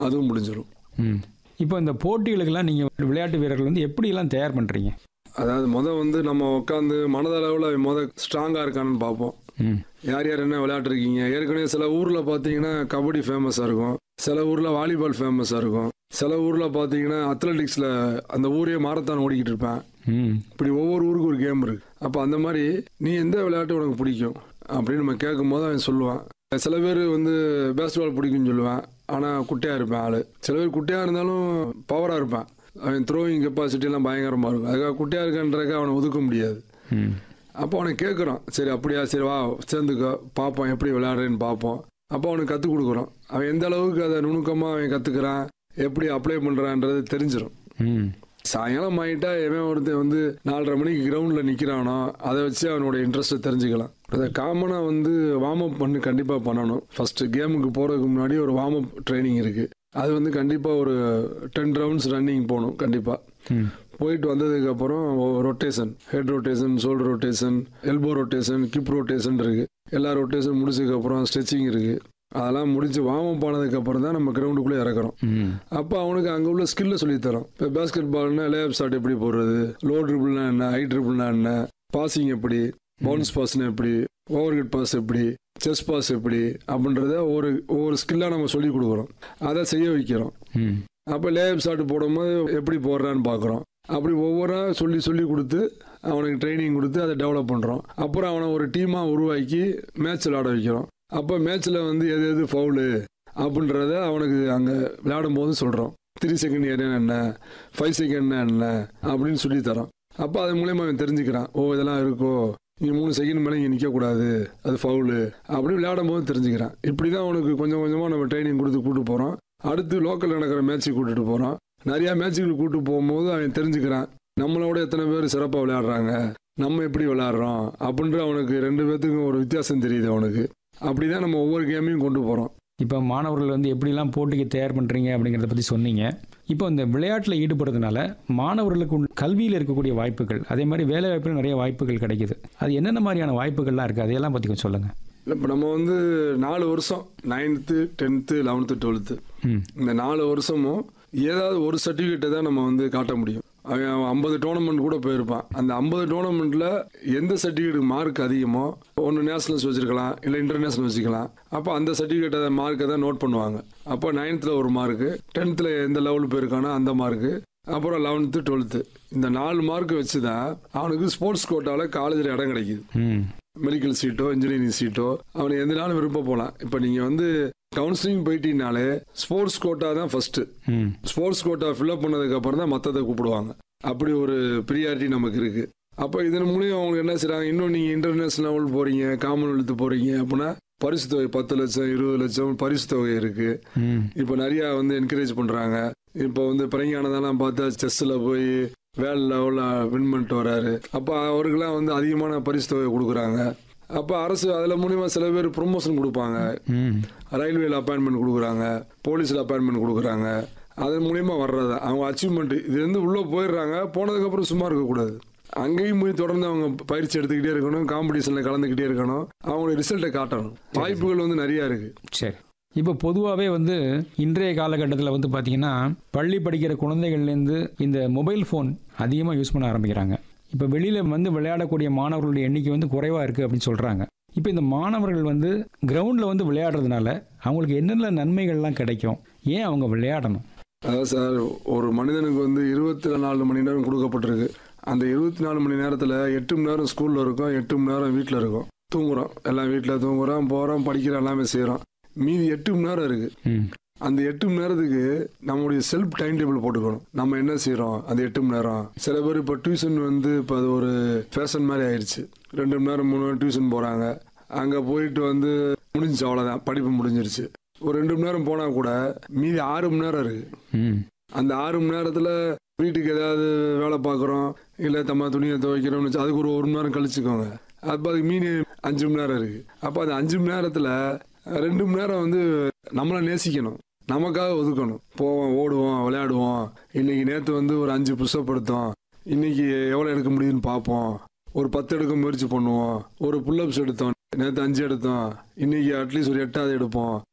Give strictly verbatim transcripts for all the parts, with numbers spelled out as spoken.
அதுவும் முடிஞ்சிடும். ம். இப்போ இந்த போட்டிகளுக்கெல்லாம் நீங்கள் விளையாட்டு வீரர்கள் வந்து எப்படியெல்லாம் தயார் பண்ணுறீங்க? அதாவது மொதல் வந்து நம்ம உட்காந்து மனதளவில் மொதல் ஸ்ட்ராங்காக இருக்கான்னு பார்ப்போம். ம். யார் யார் என்ன விளையாட்டுருக்கீங்க. ஏற்கனவே சில ஊரில் பார்த்தீங்கன்னா கபடி ஃபேமஸாக இருக்கும், சில ஊரில் வாலிபால் ஃபேமஸாக இருக்கும், சில ஊரில் பார்த்தீங்கன்னா அத்லெட்டிக்ஸில் அந்த ஊரே மாரத்தான் ஓடிக்கிட்டு இருப்பேன். ம். இப்படி ஒவ்வொரு ஊருக்கும் ஒரு கேம் இருக்குது. அப்போ அந்த மாதிரி நீ எந்த விளையாட்டு உனக்கு பிடிக்கும் அப்படின்னு நம்ம கேட்கும் போது அவன் சொல்லுவான். சில பேர் வந்து பேஸ்பால் பிடிக்கும்னு சொல்லுவேன், ஆனால் குட்டையாக இருப்பேன் ஆள். சில பேர் குட்டையாக இருந்தாலும் பவராக இருப்பேன், அவன் த்ரோயிங் கெப்பாசிட்டிலாம் பயங்கரமாக இருக்கும். அதுக்காக குட்டையாக இருக்கான்றக்க அவனை ஒதுக்க முடியாது. ம். அப்போ அவனை கேட்குறோம், சரி அப்படியா, சரி வா சேர்ந்துக்கோ பார்ப்போம் எப்படி விளையாடுறேன்னு பார்ப்போம். அப்போ அவனுக்கு கற்றுக் கொடுக்குறோம். அவன் எந்த அளவுக்கு அதை நுணுக்கமாக அவன் கற்றுக்கிறான், எப்படி அப்ளை பண்ணுறான்றது தெரிஞ்சிடும். ம். சாயங்காலம் ஆகிட்டா எவன் ஒருத்தன் வந்து நாலரை மணிக்கு கிரவுண்டில் நிற்கிறானோ அதை வச்சு அவனோட இன்ட்ரெஸ்ட்டை தெரிஞ்சுக்கலாம். அதை காமனாக வந்து வார்ம் அப் பண்ணி கண்டிப்பாக பண்ணணும். ஃபஸ்ட்டு கேமுக்கு போகிறதுக்கு முன்னாடி ஒரு வார்ம் அப் ட்ரைனிங் இருக்குது. அது வந்து கண்டிப்பாக ஒரு டென் ரவுண்ட்ஸ் ரன்னிங் போகணும் கண்டிப்பாக. ம். போயிட்டு வந்ததுக்கப்புறம் rotation, head rotation, shoulder rotation, elbow rotation, keep rotation இருக்குது. எல்லா ரொட்டேஷன் முடிச்சதுக்கப்புறம் ஸ்ட்ரெச்சிங் இருக்குது. அதெல்லாம் முடிச்சு வார்ம் அப் ஆனதுக்கப்புறம் தான் நம்ம கிரவுண்டுக்குள்ளே இறக்குறோம். ம். அப்போ அவனுக்கு அங்கே உள்ள ஸ்கில்லை சொல்லித்தரோம். இப்போ பேஸ்கெட் பால்னா லேப் ஷாட் எப்படி போடுறது, லோ ட்ரிபிள்னா என்ன, ஹை ட்ரிபிள்னா என்ன, பாசிங் எப்படி, பவுன்ஸ் பாஸ்னா எப்படி, ஓவர் ஹெட் பாஸ் எப்படி, செஸ் பாஸ் எப்படி அப்படின்றத ஒரு ஒவ்வொரு ஸ்கில்லாக நம்ம சொல்லி கொடுக்குறோம். அதை செய்ய வைக்கிறோம். ம். அப்போ லேப் ஷாட் போடும்போது எப்படி போடுறான்னு பார்க்குறோம். அப்படி ஒவ்வொரு சொல்லி சொல்லி கொடுத்து அவனுக்கு ட்ரைனிங் கொடுத்து அதை டெவலப் பண்ணுறோம். அப்புறம் அவனை ஒரு டீமாக உருவாக்கி மேட்ச் விளையாட வைக்கிறோம். அப்போ மேட்ச்சில் வந்து எது எது ஃபவுலு அப்படின்றத அவனுக்கு அங்கே விளையாடும் போது சொல்கிறோம். த்ரீ செகண்ட் ஏரியா என்ன, ஃபைவ் செகண்ட் என்ன அப்படின்னு சொல்லி தரோம். அப்போ அது மூலயமா அவன் தெரிஞ்சுக்கிறான், ஓ இதெல்லாம் இருக்கோ, இங்கே மூணு செகண்ட் மேலே இங்கே நிற்கக்கூடாது, அது ஃபவுலு அப்படி விளையாடும் போது தெரிஞ்சுக்கிறான். இப்படி தான் அவனுக்கு கொஞ்சம் கொஞ்சமாக நம்ம ட்ரைனிங் கொடுத்து கூப்பிட்டு போகிறோம். அடுத்து லோக்கல் நடக்கிற மேட்ச்சுக்கு கூட்டிகிட்டு போகிறோம். நிறையா மேட்சுகளுக்கு கூப்பிட்டு போகும்போது அவன் தெரிஞ்சுக்கிறான், நம்மளோட எத்தனை பேர் சிறப்பாக விளையாடுறாங்க, நம்ம எப்படி விளையாடுறோம் அப்படின்ற அவனுக்கு ரெண்டு பேர்த்துக்கும் ஒரு வித்தியாசம் தெரியுது அவனுக்கு. அப்படி தான் நம்ம ஒவ்வொரு கேமையும் கொண்டு போகிறோம். இப்போ மாணவர்கள் வந்து எப்படிலாம் போட்டிக்கு தயார் பண்ணுறீங்க அப்படிங்கிறத பற்றி சொன்னீங்க. இப்போ இந்த விளையாட்டில் ஈடுபடுறதுனால மாணவர்களுக்கு உள்ள கல்வியில் இருக்கக்கூடிய வாய்ப்புகள், அதே மாதிரி வேலை வாய்ப்பில் நிறைய வாய்ப்புகள் கிடைக்குது. அது என்னென்ன மாதிரியான வாய்ப்புகள்லாம் இருக்குது, அதையெல்லாம் பற்றி கொஞ்சம் சொல்லுங்கள். இல்லை, இப்போ நம்ம வந்து நாலு வருஷம் நைன்த்து டென்த்து லெவன்த்து டுவெல்த்து இந்த நாலு வருஷமும் ஏதாவது ஒரு சர்டிஃபிகேட்டை தான் நம்ம வந்து காட்ட முடியும். அவன் ஐம்பது டோர்னமெண்ட் கூட போயிருப்பான். அந்த ஐம்பது டோர்னமெண்ட்டில் எந்த சர்டிஃபிகேட் மார்க் அதிகமோ, ஒன்று நேஷனல்ஸ் வச்சுருக்கலாம், இல்லை இன்டர்நேஷ்னல் வச்சுக்கலாம். அப்போ அந்த சர்டிஃபிகேட்டை மார்க்கை தான் நோட் பண்ணுவாங்க. அப்போ நைன்த்தில் ஒரு மார்க்கு, டென்த்தில் எந்த லெவல் போயிருக்கானோ அந்த மார்க்கு, அப்புறம் லெவன்த்து டுவெல்த்து இந்த நாலு மார்க்கு வச்சு தான் அவனுக்கு ஸ்போர்ட்ஸ் கோட்டாவில் காலேஜில் இடம் கிடைக்குது. மெடிக்கல் சீட்டோ இன்ஜினியரிங் சீட்டோ அவனுக்கு எந்த நாளும் விருப்பம் போகலாம். இப்போ நீங்கள் வந்து கவுன்சிலிங் போயிட்டீங்கனாலே ஸ்போர்ட்ஸ் கோட்டா தான் ஃபர்ஸ்ட்டு. ஸ்போர்ட்ஸ் கோட்டா ஃபில்அப் பண்ணதுக்கு அப்புறம் தான் மற்றதை கூப்பிடுவாங்க. அப்படி ஒரு ப்ரியாரிட்டி நமக்கு இருக்குது. அப்போ இதன் மூலியம் அவங்க என்ன செய்கிறாங்க, இன்னும் நீங்கள் இன்டர்நேஷ்னல் லெவல் போகிறீங்க, காமன்வெல்த் போகிறீங்க அப்படின்னா பரிசு தொகை பத்து லட்சம் இருபது லட்சம் பரிசு தொகை இருக்குது. இப்போ நிறையா வந்து என்கரேஜ் பண்ணுறாங்க. இப்போ வந்து பிறங்கானதெல்லாம் பார்த்தா செஸ்ஸில் போய் வேர்ல்டு லெவலில் வின் பண்ணிட்டு வராரு. அப்போ அவருக்கெல்லாம் வந்து அதிகமான பரிசு தொகை கொடுக்குறாங்க. அப்போ அரசு அதில் மூலிமா சில பேர் ப்ரொமோஷன் கொடுப்பாங்க, ரயில்வேல அப்பாயின்மெண்ட் கொடுக்குறாங்க, போலீஸில் அப்பாயின்மெண்ட் கொடுக்குறாங்க. அதன் மூலிமா வர்றது அவங்க அச்சீவ்மெண்ட். இது வந்து உள்ளே போயிடுறாங்க, போனதுக்கப்புறம் சும்மா இருக்கக்கூடாது, அங்கேயும் போய் தொடர்ந்து அவங்க பயிற்சி எடுத்துக்கிட்டே இருக்கணும், காம்படிஷனில் கலந்துக்கிட்டே இருக்கணும், அவங்களோட ரிசல்ட்டை காட்டணும். வாய்ப்புகள் வந்து நிறையா இருக்குது. சரி, இப்போ பொதுவாகவே வந்து இன்றைய காலகட்டத்தில் வந்து பார்த்திங்கன்னா பள்ளி படிக்கிற குழந்தைகள்லேருந்து இந்த மொபைல் ஃபோன் அதிகமாக யூஸ் பண்ண ஆரம்பிக்கிறாங்க. இப்போ வெளியில் வந்து விளையாடக்கூடிய மாணவர்களுடைய எண்ணிக்கை வந்து குறைவாக இருக்குது அப்படின்னு சொல்கிறாங்க. இப்போ இந்த மாணவர்கள் வந்து கிரவுண்டில் வந்து விளையாடுறதுனால அவங்களுக்கு என்னென்ன நன்மைகள்லாம் கிடைக்கும், ஏன் அவங்க விளையாடணும்? அதாவது சார், ஒரு மனிதனுக்கு வந்து இருபத்தி நாலு மணி நேரம் கொடுக்கப்பட்டிருக்கு. அந்த இருபத்தி நாலு மணி நேரத்தில் எட்டு மணி நேரம் ஸ்கூலில் இருக்கும், எட்டு மணி நேரம் வீட்டில் இருக்கும், தூங்குறோம், எல்லாம் வீட்டில் தூங்குறோம், போகிறோம், படிக்கிறோம், எல்லாமே செய்கிறோம். மீதி எட்டு மணி நேரம் இருக்குது. அந்த எட்டு மணி நேரத்துக்கு நம்மளுடைய செல்ஃப் டைம் டேபிள் போட்டுக்கணும். நம்ம என்ன செய்கிறோம் அந்த எட்டு மணி நேரம். சில பேர் இப்போ டியூஷன் வந்து இப்போ அது ஒரு ஃபேஷன் மாதிரி ஆயிடுச்சு. ரெண்டு மணி நேரம் மூணு நேரம் டியூஷன் போகிறாங்க. அங்கே போயிட்டு வந்து முடிஞ்சிச்சு, அவ்வளோதான், படிப்பு முடிஞ்சிருச்சு. ஒரு ரெண்டு மணி நேரம் போனால் கூட மீதி ஆறு மணி நேரம் இருக்குது. அந்த ஆறு மணி நேரத்தில் வீட்டுக்கு ஏதாவது வேலை பார்க்குறோம், இல்லை தம்ம துணியை துவைக்கிறோம்னு வச்சு அதுக்கு ஒரு ஒரு மணி நேரம் கழிச்சுக்கோங்க. அப்போ அதுக்கு மீதி அஞ்சு மணி நேரம் இருக்குது. அப்போ அந்த அஞ்சு மணி நேரத்தில் ரெண்டு மணி நேரம் வந்து நம்மளை நேசிக்கணும், நமக்காக ஒதுக்கணும். போவோம், ஓடுவோம், விளையாடுவோம். இன்னைக்கு நேற்று வந்து ஒரு அஞ்சு புஷ்அப் எடுத்தோம், இன்னைக்கு எவ்வளோ எடுக்க முடியுதுன்னு பார்ப்போம். ஒரு பத்து எடுக்க முயற்சி பண்ணுவோம். ஒரு புல்லப்ஸ் எடுத்தோம், நேற்று அஞ்சு எடுத்தோம், இன்னைக்கு அட்லீஸ்ட் ஒரு எட்டாவது எடுப்போம்.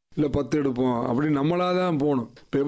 இல்லை பத்து எடுப்போம் அப்படின்னு நம்மளாக தான் போகணும். இப்போ